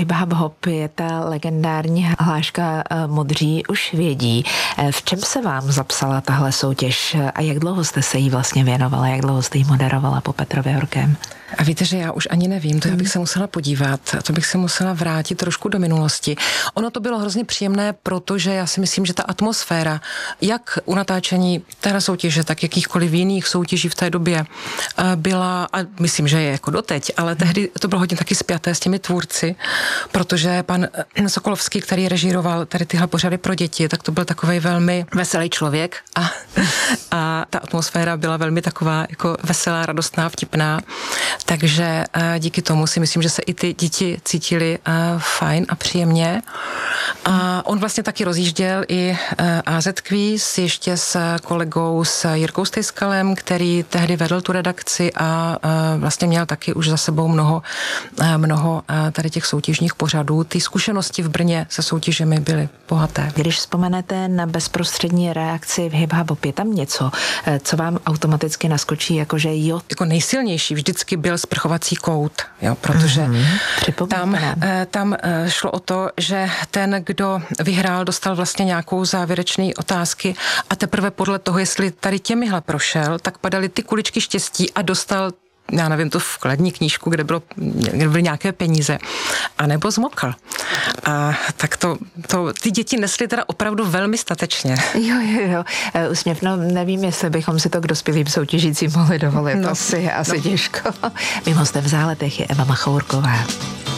Hip Hop je ta legendární hláška Modří už vědí. V čem se vám zapsala tahle soutěž a jak dlouho jste se jí vlastně věnovala, jak dlouho jste jí moderovala po Petrově Horkém? A víte, že já už ani nevím, to já bych se musela podívat, to bych se musela vrátit trošku do minulosti. Ono to bylo hrozně příjemné, protože já si myslím, že ta atmosféra, jak u natáčení téhle soutěže, tak jakýchkoliv jiných soutěží v té době byla, a myslím, že je jako doteď, ale tehdy to bylo hodně taky spjaté s těmi tvůrci, protože pan Sokolovský, který režíroval tady tyhle pořady pro děti, tak to byl takovej velmi veselý člověk a ta atmosféra byla velmi taková jako veselá, radostná, vtipná. Takže díky tomu si myslím, že se i ty děti cítili fajn a příjemně. A on vlastně taky rozjížděl i AZ Quiz ještě s kolegou, s Jirkou Stejskalem, který tehdy vedl tu redakci a vlastně měl taky už za sebou mnoho tady těch soutěžních pořadů. Ty zkušenosti v Brně se soutěžemi byly bohaté. Když vzpomenete na bezprostřední reakci v Hip Hop, je tam něco, co vám automaticky naskočí, jakože jo? Jako nejsilnější vždycky byl sprchovací kout, jo, protože tam šlo o to, že ten, kdo vyhrál, dostal vlastně nějakou závěrečný otázky a teprve podle toho, jestli tady těmihle prošel, tak padaly ty kuličky štěstí a dostal, já nevím, tu vkladní knížku, kde byly nějaké peníze, anebo zmokl. A tak to ty děti nesly teda opravdu velmi statečně. Jo. Úsměv, nevím, jestli bychom si to k dospělým soutěžícím mohli dovolit. Asi těžko. Mým hostem v Záletech je Eva Machourková.